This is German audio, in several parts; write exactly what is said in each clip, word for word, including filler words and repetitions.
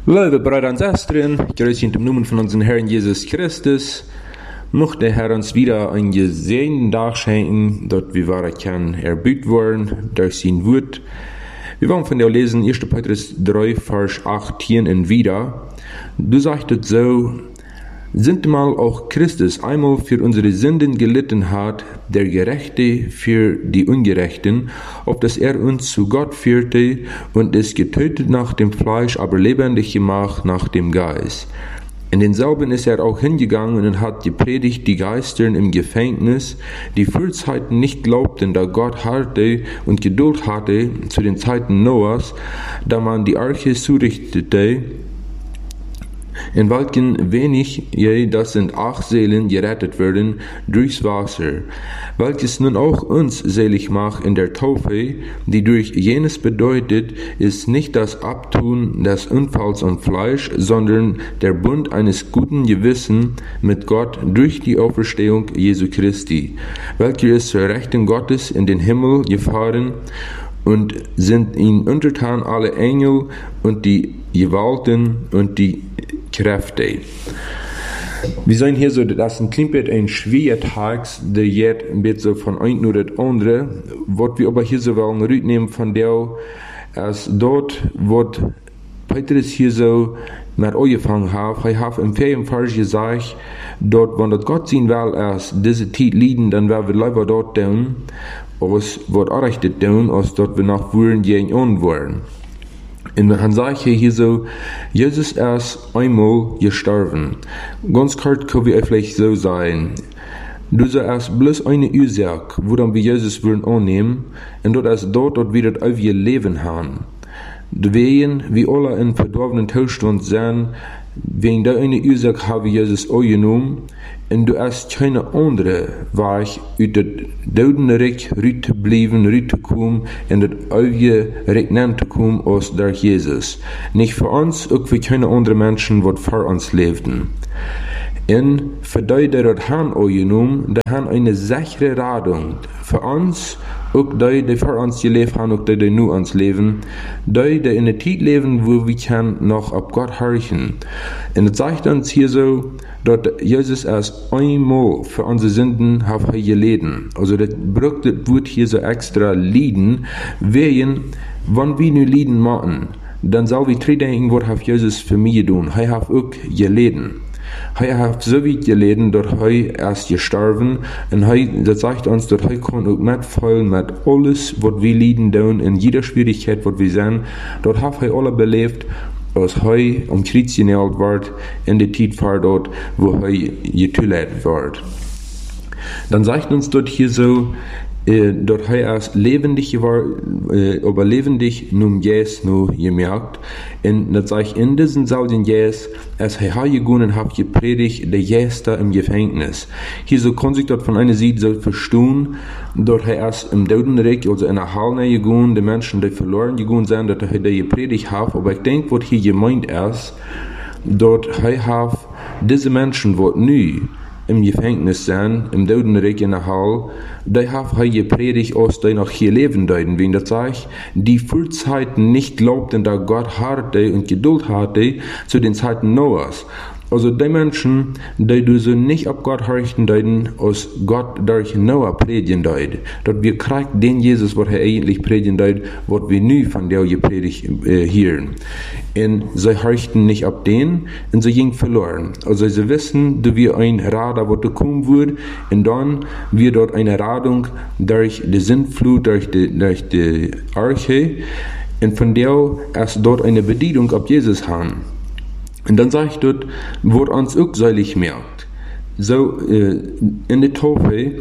Liebe Brüder und Schwestern, grüß euch im Namen von unserem Herrn Jesus Christus. Möchte der Herr uns wieder einen gesegneten Tag schenken, dort wir wahr kann erbüht worden durch sein Wort. Wir wollen von der lesen erster Petrus drei, Vers achtzehn und wieder. Du sagtest so, sind mal auch Christus einmal für unsere Sünden gelitten hat, der Gerechte für die Ungerechten, auf dass er uns zu Gott führte und ist getötet nach dem Fleisch, aber lebendig gemacht nach dem Geist. In denselben ist er auch hingegangen und hat gepredigt die Geistern im Gefängnis, die Frühzeiten nicht glaubten, da Gott harrte und Geduld hatte zu den Zeiten Noahs, da man die Arche zurichtete, in welchen wenig, je, das sind acht Seelen gerettet werden durchs Wasser, welches nun auch uns selig macht in der Taufe, die durch jenes bedeutet, ist nicht das Abtun des Unfalls am Fleisch, sondern der Bund eines guten Gewissens mit Gott durch die Auferstehung Jesu Christi, welcher ist zur Rechten Gottes in den Himmel gefahren und sind ihm untertan alle Engel und die Gewalten und die Kräfte. Wir sehen hier so, dass ein klein bisschen ein schwerer Tag, der jetzt ein bisschen von einem oder das andere, was wir aber hier so wollen, rücknehmen von der, als dort, was Petrus hier so mit angefangen hat, er hat im vierten Vers gesagt, dort, wenn das Gott sehen will, als diese Zeit liegen, dann werden wir lieber dort tun, als was errichtet tun, als dort wir nach Wurden gehen wollen. Und dann sage ich hier so, Jesus ist einmal gestorben. Ganz kurz können wir vielleicht so sagen, du sagst bloß eine Ursache, woran wir Jesus wollen annehmen, und dort ist dort, dort wir das ewige Leben haben. Deswegen, wie alle in verdorbenen Zustand sind, wegen der eine Ursache haben wir Jesus angenommen, und du hast keine andere Weg, aus dem Totenreich rauszubleiben, rauszukommen, und das ewige Reich zu kommen, als durch Jesus. Nicht für uns, auch für keine anderen Menschen, die vor uns lebten. Und für die, die das haben angenommen, die haben eine sichere Radung. Für uns, auch die, die vor uns gelebt haben, auch die, die nur uns leben, die, die in der Zeit leben, wo wir können noch auf Gott horchen. Und es sagt uns hier so, dass Jesus erst einmal für unsere Sünden hat er gelitten. Also das braucht das Wort hier so extra lieden, wegen, wenn wir nur lieden machen, dann soll wir drei denken, was hat Jesus für mich getan. Er hat auch gelitten. Er hat so weit gelitten, dass er erst gestorben und er, das sagt uns, dass er kann auch mitfallen mit alles, was wir leiden tun, in jeder Schwierigkeit, was wir sehen, dort hat er alle belebt, als er um Kreuz genäht wird, in der Zeit war dort, wo er getötet wird. Dann sagt uns dort hier so, äh, dort er erst lebendig war, äh, aber lebendig nun Jes nur gemerkt. Und das sagt in diesen selben Jes, als er hergegangen hat gepredigt, der Jes da im Gefängnis. Hier so kann sich dort von einer Seite so verstehen, dort er erst im Totenreich, also in der Halle gegangen, die Menschen, die verloren gegangen sind, dass er die gepredigt hat. Aber ich denke, was hier gemeint ist, dort er hat diese Menschen, die nie im Gefängnis sind, im Totenreich in der Halle, die haben er gepredigt, als die noch hier leben deuten, wie das sagt, die Frühzeiten nicht glaubten, da Gott harrte und Geduld hatte zu den Zeiten Noahs. Also die Menschen, die du so nicht ab Gott horchten deuten, als Gott durch Noah predigen deut. Dort wir kriegen den Jesus, was er eigentlich predigen deut, was wir nie von der gepredigt äh, hören. Und sie horchten nicht ab den, und sie gingen verloren. Also sie wissen, dass wir ein Radar, was da kommen wird, und dann wird dort eine Radung durch die Sintflut, durch die, durch die Arche, und von der erst dort eine Bedienung ab Jesus haben. Und dann sage ich dort, wo uns auch seilig merkt. So, äh, in der Taufe,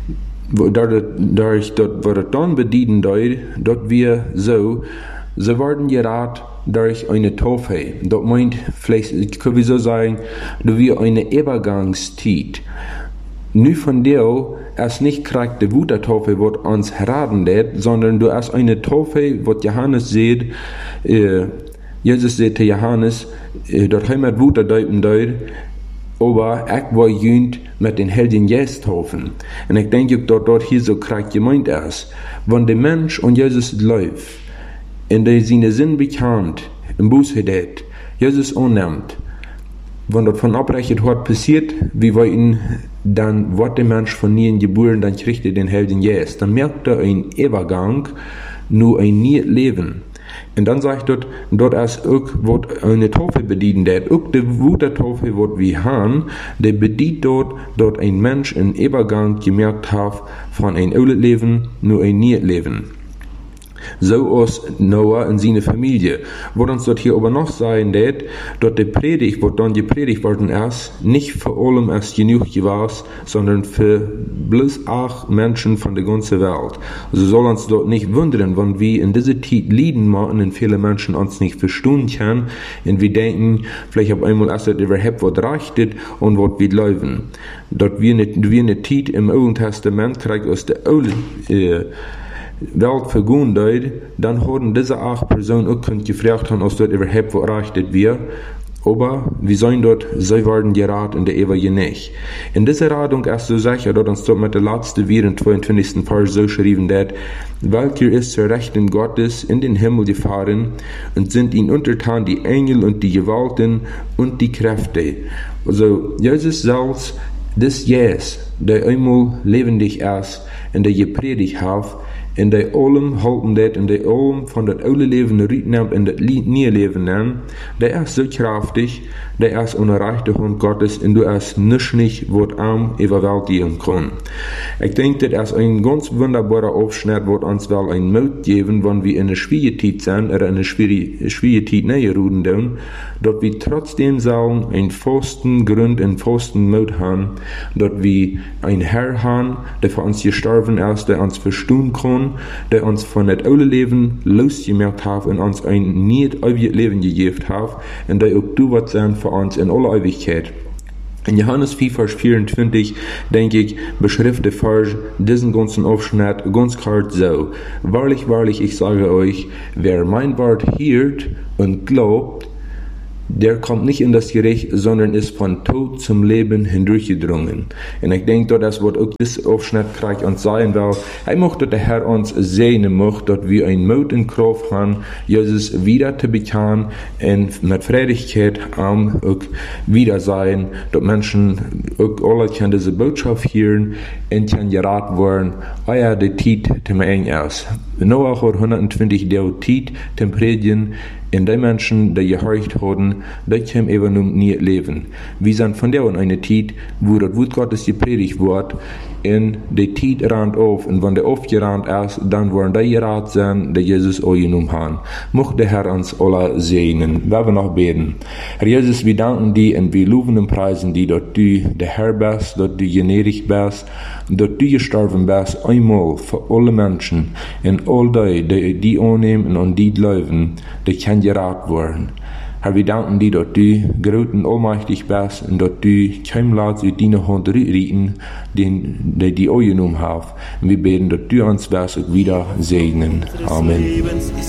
wo da ich dort, wo das dann bedienen deut, dort wir so, sie werden gerat durch eine Taufe. Dort meint, vielleicht können wir so sagen, dass wir eine Übergangszeit. Nu von der, es nicht kriegt die Wutertaufe, was uns raten lädt, sondern du hast eine Taufe, was Johannes sieht, äh, Jesus sagt zu Johannes, dort haben wir Wuter deuten deut, aber ich war jüngst mit den Helden Jesus taufen. Und ich denke, dort, dort hier so kriegt gemeint ist, wenn der Mensch und Jesus läuft, und der seine Sinn bekannt, im Buße det, Jesus annimmt, wenn dort von abrechnet hat passiert, wie wir ihn dann, was der Mensch von ihnen geboren, dann kriegt er den Helden Jesus. Dann merkt er einen Übergang, nur ein neues Leben. Und dann sagt dort, dort ist auch, was eine Taufe bedient, der auch die gute Taufe, was wir haben, der bedient dort, dort ein Mensch einen Übergang gemerkt hat, von ein altes Leben, nur ein neues Leben. So aus Noah und seine Familie. Wo uns dort hier aber noch sagen, dort die Predigt, wo dann gepredigt worden ist, nicht für allem erst genug gewesen, sondern für bloß acht Menschen von der ganzen Welt. Also soll uns dort nicht wundern, wenn wir in dieser Zeit Lieden machen und viele Menschen uns nicht verstehen können und wir denken, vielleicht auf einmal erst überhaupt was reichtet und was wir leben. Dort wir eine, wir eine Zeit im Alten Testament kriegen aus der Alten, äh, Welt vergehen deut, dann haben diese acht Personen auch gefragt haben, ob dort überhaupt was reichtet wir. Aber wir sollen dort, sie werden gerat in der ewige nicht. In dieser Radung ist so sicher, dort uns dort mit der letzten wir im zweiundzwanzigsten Vers so geschrieben, dass, welcher ist zur Rechten Gottes in den Himmel gefahren und sind ihnen untertan die Engel und die Gewalten und die Kräfte. Also, Jesus selbst, das Jesus, der einmal lebendig ist und der gepredigt hat, in der allem halten dat, in der allem von dat oude Leben rietnimmt in dat nieuwe Leben nimmt, der ist so kraftig, der ist unerreicht der Hand Gottes und du hast nichts nicht, was am überwältigen kann. Ich denke, das ist ein ganz wunderbarer Aufschnitt, was uns will ein Mut geben, wenn wir in einer schwierigen Zeit sind, oder in einer schwierigen Zeit näher ruden tun, dass wir trotzdem sagen, einen festen Grund, einen festen Mut haben, dass wir einen Herr haben, der für uns gestorben ist, der uns verstehen kann, der uns von das alte Leben losgemerkt hat und uns ein nicht ewiges Leben gegeben hat und der auch du was sein für uns in aller Ewigkeit. In Johannes vier, Vers vierundzwanzig, denke ich, beschreibt der Vers diesen ganzen Aufschnitt ganz klar so. Wahrlich, wahrlich, ich sage euch, wer mein Wort hört und glaubt, der kommt nicht in das Gericht, sondern ist von Tod zum Leben hindurchgedrungen. Und ich denke, dass was auch das Aufschnitt kriegt uns sein will, ich möchte der Herr uns sehen möchte, dass wir ein Mut in Kraft haben, Jesus wieder zu bekennen und mit Freudigkeit am auch wieder sein, dass Menschen auch alle können diese Botschaft hören und können geraten werden, oh ja, die Zeit zum Ende ist. Noah hat hundertzwanzig Jahre Zeit zum Predigen, und die Menschen, die gehorcht haben, die können eben nun nie leben. Wir sind von der an eine Zeit, wo das Wort Gottes gepredigt wird, und die Zeit rannt auf, und wenn der aufgerannt ist, dann wollen die gerat sein, die Jesus auch genommen haben. Mocht der Herr uns alle segnen. Wir werden noch beten. Herr Jesus, wir danken dir und wir loben und preisen dir, dass du der Herr bist, dass du gnädig bist, dass du gestorben bist, einmal für alle Menschen, und all die, die die annehmen und an die glauben, die können gerat werden. Herr, wir danken dir, dass du groß und allmächtig bist und dass du kein Lass aus deiner Hand rieten, den die die auch genommen haben. Und wir beten, dass du uns wirst und wieder segnen. Amen.